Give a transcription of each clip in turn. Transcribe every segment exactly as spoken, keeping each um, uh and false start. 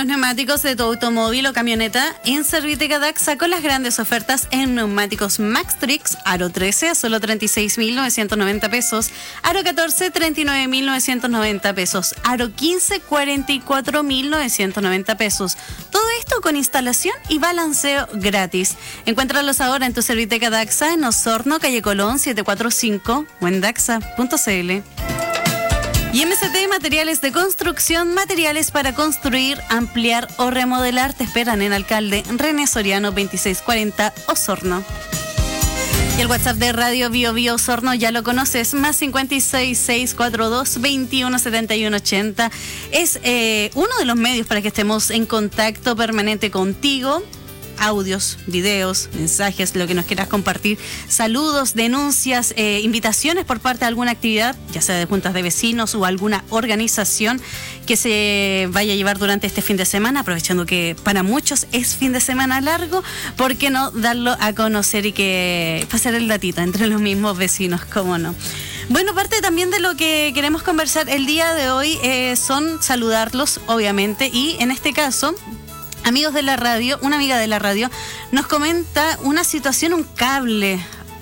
los neumáticos de tu automóvil o camioneta en Serviteca Daxa con las grandes ofertas en neumáticos Maxtrix, Aro trece a solo treinta y seis mil novecientos noventa pesos, Aro catorce treinta y nueve mil novecientos noventa pesos, Aro quince cuarenta y cuatro mil novecientos noventa pesos. Todo esto con instalación y balanceo gratis. Encuéntralos ahora en tu Serviteca Daxa en Osorno, calle Colón setecientos cuarenta y cinco o en daxa punto c l. Y M C T Materiales de Construcción, materiales para construir, ampliar o remodelar, te esperan en Alcalde René Soriano veintiséis cuarenta Osorno. Y el WhatsApp de Radio Bio Bio Osorno ya lo conoces, más cincuenta y seis, seiscientos cuarenta y dos, veintiuno setenta y uno ochenta. Es eh, uno de los medios para que estemos en contacto permanente contigo. Audios, videos, mensajes, lo que nos quieras compartir, saludos, denuncias, eh, invitaciones por parte de alguna actividad, ya sea de juntas de vecinos o alguna organización que se vaya a llevar durante este fin de semana, aprovechando que para muchos es fin de semana largo, ¿por qué no darlo a conocer y que pasar el datito entre los mismos vecinos, cómo no? Bueno, parte también de lo que queremos conversar el día de hoy eh, son saludarlos, obviamente, y en este caso, amigos de la radio, una amiga de la radio nos comenta una situación, un cable.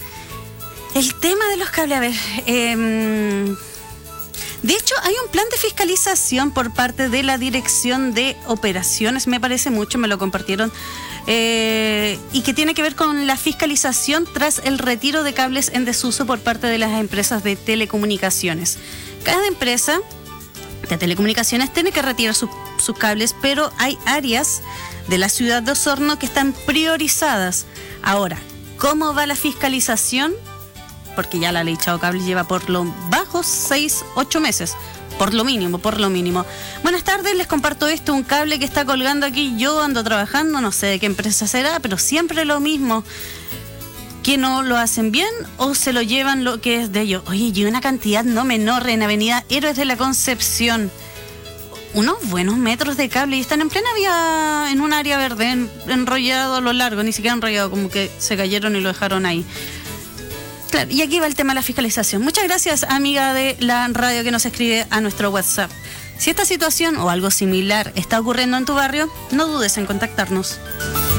El tema de los cables, a ver, eh, de hecho hay un plan de fiscalización por parte de la Dirección de Operaciones, me parece mucho, me lo compartieron, eh, y que tiene que ver con la fiscalización tras el retiro de cables en desuso por parte de las empresas de telecomunicaciones. Cada empresa de telecomunicaciones tiene que retirar sus, sus cables, pero hay áreas de la ciudad de Osorno que están priorizadas. Ahora, ¿cómo va la fiscalización? Porque ya la ley Chao Cables lleva por lo bajo seis, ocho meses, por lo mínimo, por lo mínimo. Buenas tardes, les comparto esto, un cable que está colgando aquí, yo ando trabajando, no sé de qué empresa será, pero siempre lo mismo. Que no lo hacen bien o se lo llevan lo que es de ellos. Oye, y una cantidad no menor en Avenida Héroes de la Concepción. Unos buenos metros de cable y están en plena vía, en un área verde, en, enrollado a lo largo, ni siquiera enrollado, como que se cayeron y lo dejaron ahí. Claro, y aquí va el tema de la fiscalización. Muchas gracias, amiga de la radio que nos escribe a nuestro WhatsApp. Si esta situación o algo similar está ocurriendo en tu barrio, no dudes en contactarnos.